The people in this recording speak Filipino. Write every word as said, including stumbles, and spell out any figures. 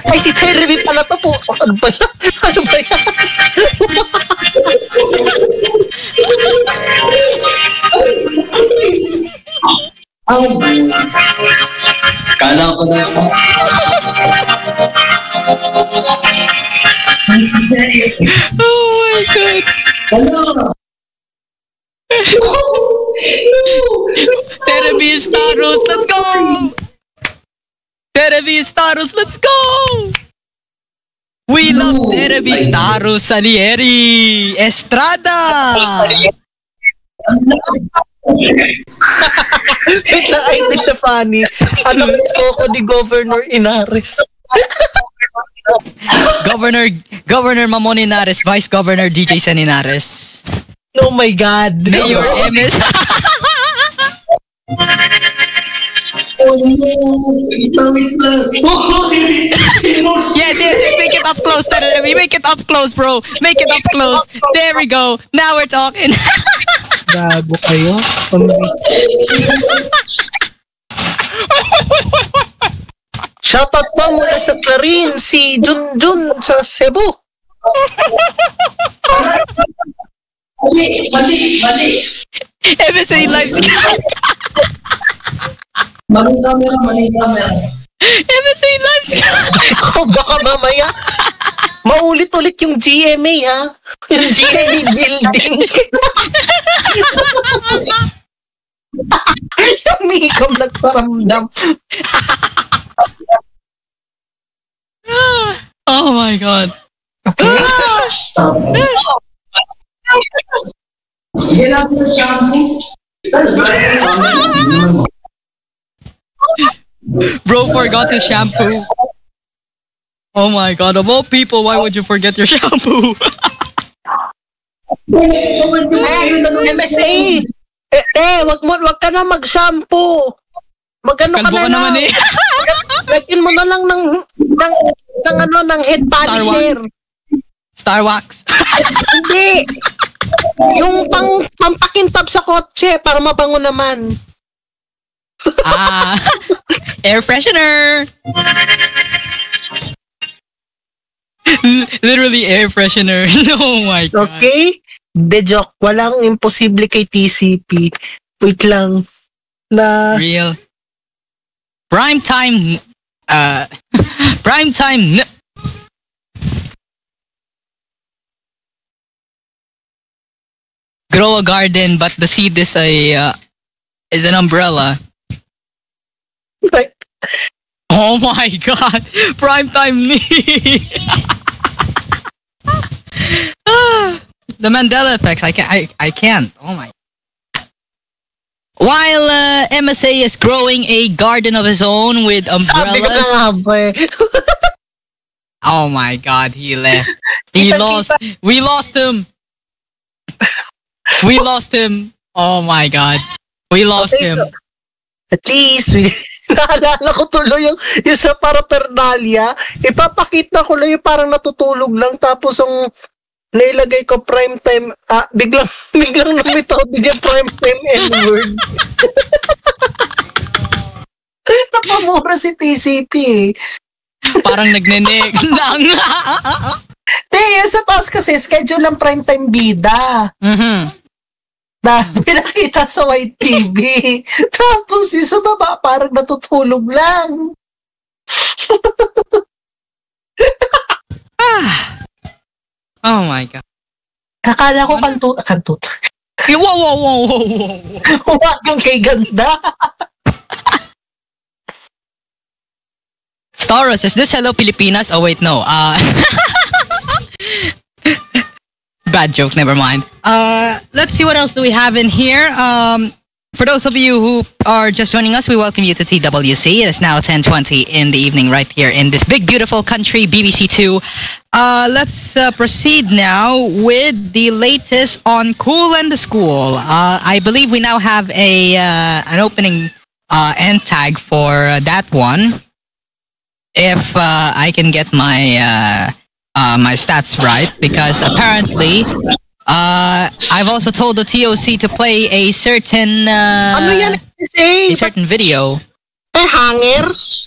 Ay, si Terry pala to po. Ano ba yan? Ano ba yan? Kala ko na po. Oh my God. Hello. Terebi Staros, let's go! Terebi Staros, let's go! We No. love Terebi Staros Salieri Estrada! Wait lang, I think the funny. Anak ko ako ni Governor Inares. Governor Governor Mamon Inares, Vice Governor D J San Inares, Oh my God. Mayor M S. Oh no. Wait lang. Yes, yes, yes, make it up close, Terebi. Make it up close, bro. Make it up close. There we go. Now we're talking. Gago kayo. Shoutout pa mula sa Clarin, si Junjun sa Cebu. Mali, mali, mali. M S A Live Scan. Maling camera, maling camera. M S A Live Scan. O baka mamaya, maulit-ulit yung G M A ha. Yung G M A building. Yung Mikam nagparamdam. Oh my God. Okay. Yan ang shampoo. Bro forgot his shampoo. Oh my God. Of all people, why would you forget your shampoo? M S A. Eh, eh, wag mo, wag ka na mag-shampoo. Mag-ano ka Kalbo na ka naman eh. Lagyan mo na lang ng, ng, ng ano, ng head polisher. Star Wax. Hindi. Yung pang, pampakintab sa kotse para mabango naman. Ah, air freshener. L- Literally air freshener. Oh my God. Okay? De joke. Walang imposible kay T C P. Wait lang. Na, Real. Prime time. Uh, prime time. N- grow a garden, but the seed is a uh, is an umbrella. like, Oh my God. Prime time me. Ah, the Mandela effects. I can't. I, I can't. Oh my. While uh, M S A is growing a garden of his own with sabi ko na umbrellas. nga ba eh. Oh my God, he left. He Kita-kita. lost. We lost him. We lost him. Oh my God. We lost Okay, him. so, at least, we, naalala ko tuloy yung, yung sa paraphernalia. Ipapakita ko lang yung parang natutulog lang. Tapos ang nailagay ko prime time, ah, biglang, biglang namitaw din yung prime time N-word. Napamura si T C P eh. Parang nagnenek lang. Di, yung sa taas kasi, schedule ng prime time bida. Mhm. Na pinakita sa White T V. Tapos yung sa baba, parang natutulog lang. Oh my God. Akala ko kanto, kanto. Wow, wow, wow, wow, wow. Huwagang kay ganda. Staros, is this Hello Pilipinas? Oh wait, no. Uh, bad joke, never mind. Uh, let's see what else do we have in here. Um, for those of you who are just joining us, we welcome you to T W C. It is now ten twenty in the evening right here in this big, beautiful country, B B C two. Uh, let's uh, proceed now with the latest on Cool and the School. Uh, I believe we now have a uh, an opening uh, end tag for uh, that one. If uh, I can get my uh, uh, my stats right, because apparently uh, I've also told the T O C to play a certain uh, Ano yan? a Eh, certain video. Eh, hanger?